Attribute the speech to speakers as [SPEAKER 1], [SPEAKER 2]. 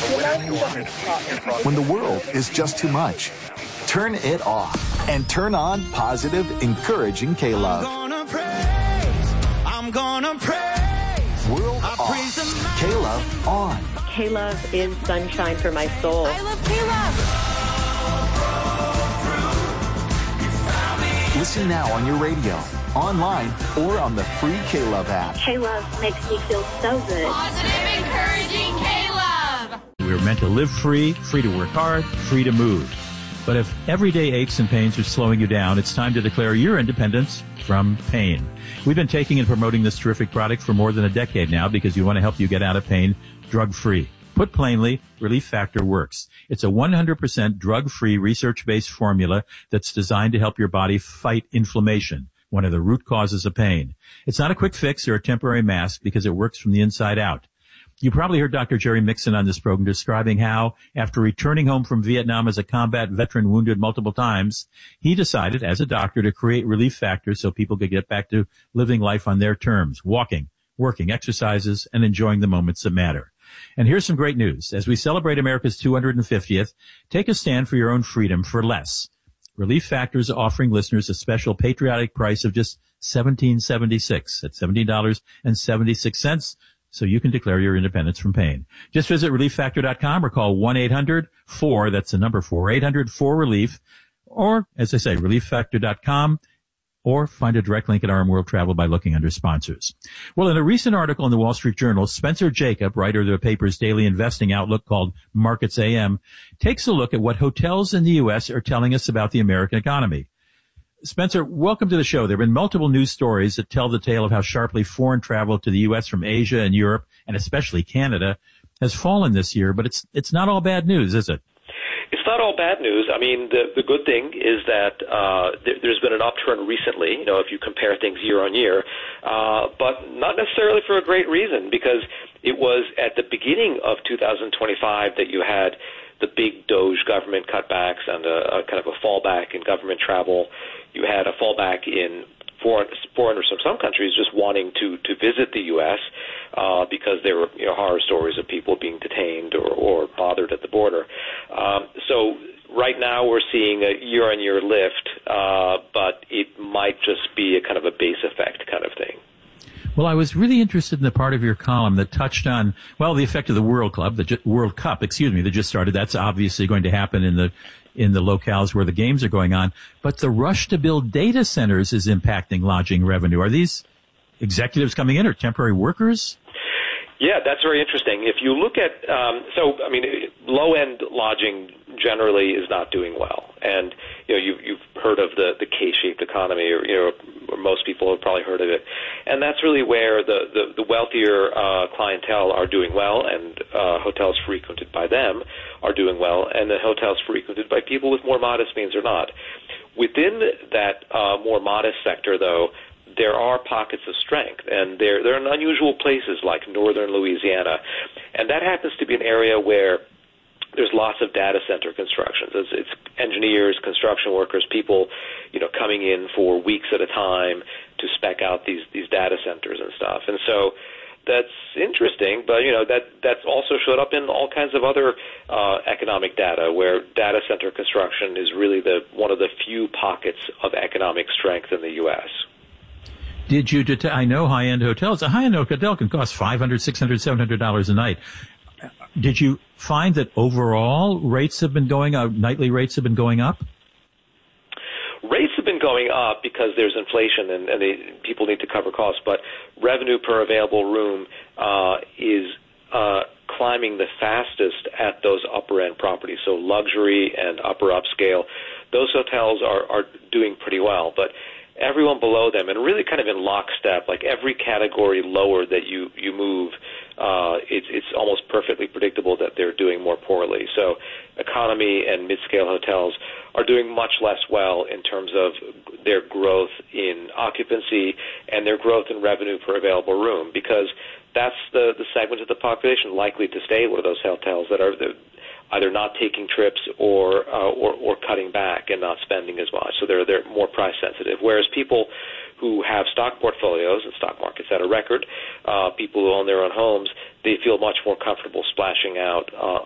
[SPEAKER 1] When the world is just too much, turn it off and turn on positive, encouraging K-Love.
[SPEAKER 2] I'm gonna praise.
[SPEAKER 1] World off. K-Love on.
[SPEAKER 3] K-Love is sunshine for my soul.
[SPEAKER 2] I love K-Love.
[SPEAKER 1] Listen now on your radio, online, or on the free K-Love app.
[SPEAKER 4] K-Love makes me feel so good.
[SPEAKER 5] Positive, encouraging K-Love.
[SPEAKER 6] We're meant to live free, free to work hard, free to move. But if everyday aches and pains are slowing you down, it's time to declare your independence from pain. We've been taking and promoting this terrific product for more than a decade now because we want to help you get out of pain drug-free. Put plainly, Relief Factor works. It's a 100% drug-free, research-based formula that's designed to help your body fight inflammation, one of the root causes of pain. It's not a quick fix or a temporary mask because it works from the inside out. You probably heard Dr. Jerry Mixon on this program describing how, after returning home from Vietnam as a combat veteran wounded multiple times, he decided, as a doctor, to create Relief Factor so people could get back to living life on their terms, walking, working, exercises, and enjoying the moments that matter. And here's some great news. As we celebrate America's 250th, take a stand for your own freedom for less. Relief Factor is offering listeners a special patriotic price of just $17.76 at $17.76. So you can declare your independence from pain. Just visit ReliefFactor.com or call 1-800-4, that's the number 4, 800-4-RELIEF, or, as I say, ReliefFactor.com, or find a direct link at RM World Travel by looking under sponsors. Well, in a recent article in the Wall Street Journal, Spencer Jacob, writer of the paper's daily investing outlook called Markets AM, takes a look at what hotels in the U.S. are telling us about the American economy. Spencer, welcome to the show. There have been multiple news stories that tell the tale of how sharply foreign travel to the U.S. from Asia and Europe, and especially Canada, has fallen this year, but it's not all bad news, is it?
[SPEAKER 7] It's not all bad news. I mean, the good thing is that there's been an upturn recently, if you compare things year on year, but not necessarily for a great reason, because it was at the beginning of 2025 that you had the big DOGE government cutbacks and a kind of a fallback in government travel. You had a fallback in foreigners from some countries just wanting to visit the U.S. Because there were horror stories of people being detained or bothered at the border. So right now we're seeing a year-on-year lift, but it might just be a kind of a base effect kind of thing.
[SPEAKER 6] Well, I was really interested in the part of your column that touched on, the effect of the World Cup that just started. That's obviously going to happen in the locales where the games are going on. But the rush to build data centers is impacting lodging revenue. Are these executives coming in or temporary workers?
[SPEAKER 7] Yeah, that's very interesting. If you look at, low-end lodging generally is not doing well. And, you've heard of the K-shaped economy, or most people have probably heard of it. And that's really where the wealthier clientele are doing well, and hotels frequented by them are doing well, and the hotels frequented by people with more modest means are not. Within that more modest sector, though, there are pockets of strength, and they're in unusual places like northern Louisiana. And that happens to be an area where there's lots of data center constructions. It's engineers, construction workers, people, coming in for weeks at a time to spec out these data centers and stuff. And so that's interesting, but, that's also showed up in all kinds of other economic data where data center construction is really one of the few pockets of economic strength in the U.S.
[SPEAKER 6] Did you I know high-end hotels. A high-end hotel can cost $500, $600, $700 a night. Did you find that overall rates have been going up, nightly rates have been going up?
[SPEAKER 7] Rates have been going up because there's inflation and people need to cover costs, but revenue per available room is climbing the fastest at those upper-end properties. So luxury and upper upscale, those hotels are doing pretty well, but everyone below them, and really kind of in lockstep, like every category lower that you move, it's almost perfectly predictable that they're doing more poorly. So economy and mid-scale hotels are doing much less well in terms of their growth in occupancy and their growth in revenue per available room, because that's the segment of the population likely to stay with those hotels that are either not taking trips or cutting back and not spending as much. So they're more price sensitive. Whereas people who have stock portfolios and stock markets at a record, people who own their own homes, they feel much more comfortable splashing out